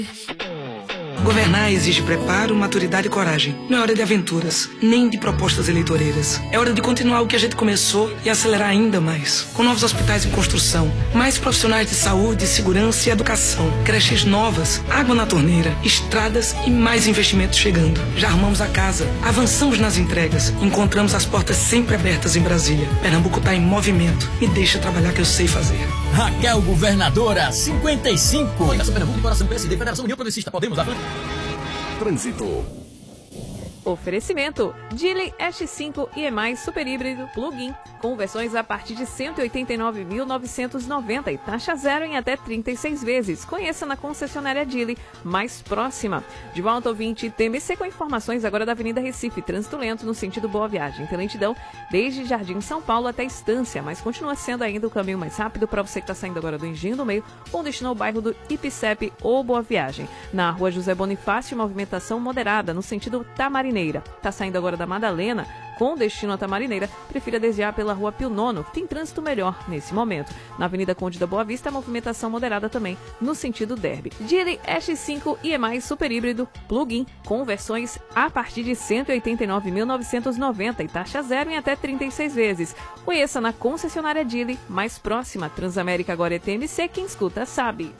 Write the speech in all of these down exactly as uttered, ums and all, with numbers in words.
Governar exige preparo, maturidade e coragem. Não é hora de aventuras, nem de propostas eleitoreiras. É hora de continuar o que a gente começou e acelerar ainda mais. Com novos hospitais em construção, mais profissionais de saúde, segurança e educação, creches novas, água na torneira, estradas e mais investimentos chegando. Já arrumamos a casa, avançamos nas entregas, encontramos as portas sempre abertas em Brasília. Pernambuco está em movimento. Me deixa trabalhar que eu sei fazer. Raquel Governadora, cinquenta e cinco. Coligação Pernambuco, Coração P S D, Federação União Progressista. Podemos avançar. Trânsito. Oferecimento: Geely Ash cinco e mais super híbrido plug-in com versões a partir de cento e oitenta e nove mil novecentos e noventa e taxa zero em até trinta e seis vezes. Conheça na concessionária Geely mais próxima. De volta ao vinte, T M C com informações agora da Avenida Recife. Trânsito lento no sentido Boa Viagem. Tem lentidão desde Jardim São Paulo até Estância, mas continua sendo ainda o caminho mais rápido para você que está saindo agora do Engenho do Meio ou destino ao bairro do Ipicep ou Boa Viagem. Na rua José Bonifácio, movimentação moderada no sentido Tamarineira. Está saindo agora da Madalena, com destino a Tamarineira, prefira desviar pela rua Pio Nono, que tem trânsito melhor nesse momento. Na Avenida Conde da Boa Vista, movimentação moderada também, no sentido Derby. Geely Ash cinco e mais super híbrido plug-in, com versões a partir de cento e oitenta e nove mil novecentos e noventa e taxa zero em até trinta e seis vezes. Conheça na concessionária Geely mais próxima. Transamérica agora é T M C, quem escuta sabe.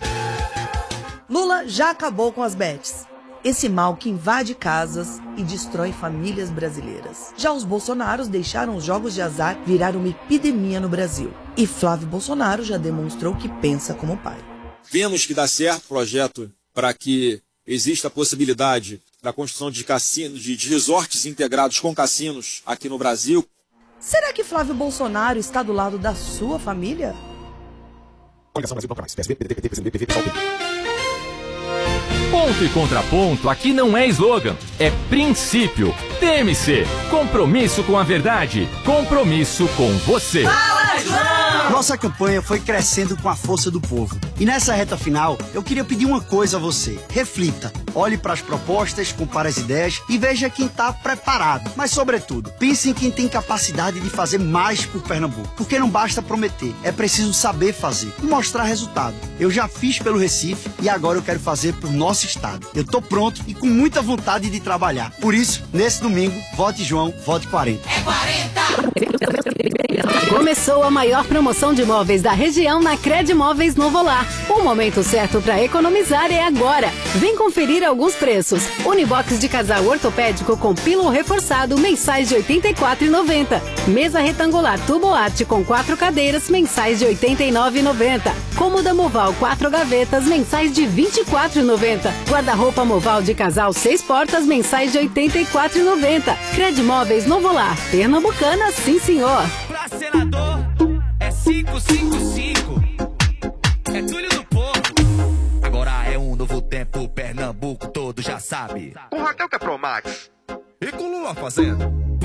Lula já acabou com as bets. Esse mal que invade casas e destrói famílias brasileiras. Já os Bolsonaros deixaram os jogos de azar virar uma epidemia no Brasil. E Flávio Bolsonaro já demonstrou que pensa como pai. Vemos que dá certo o projeto para que exista a possibilidade da construção de cassinos, de resorts integrados com cassinos aqui no Brasil. Será que Flávio Bolsonaro está do lado da sua família? Coligação Brasil Toca Mais. P S B, P D T, P S M D, P V, P S D. Ponto e contraponto aqui não é slogan, é princípio. T M C, compromisso com a verdade, compromisso com você. Fala, João! Nossa campanha foi crescendo com a força do povo. E nessa reta final, eu queria pedir uma coisa a você. Reflita, olhe para as propostas, compare as ideias e veja quem está preparado. Mas, sobretudo, pense em quem tem capacidade de fazer mais por Pernambuco. Porque não basta prometer, é preciso saber fazer e mostrar resultado. Eu já fiz pelo Recife e agora eu quero fazer por nosso estado. Eu tô pronto e com muita vontade de trabalhar. Por isso, nesse domingo, vote João, vote quarenta. É quarenta! Começou a maior promoção de móveis da região na Credimóveis Novo Lar. O momento certo para economizar é agora. Vem conferir alguns preços. Unibox de casal ortopédico com pílon reforçado, mensais de oitenta e quatro reais e noventa centavos. Mesa retangular Tubo Arte com quatro cadeiras, mensais de oitenta e nove reais e noventa centavos. Cômoda Moval quatro gavetas, mensais de vinte e quatro reais e noventa centavos. Guarda-roupa Moval de casal seis portas, mensais de oitenta e quatro reais e noventa centavos. Credimóveis Novo Lar. Pernambucana, sim senhor. Pra senador é cinco cinco cinco. É Túlio do Povo. Agora é um novo tempo, Pernambuco todo já sabe. Com Raquel que é Pro Max. E com Lula fazendo.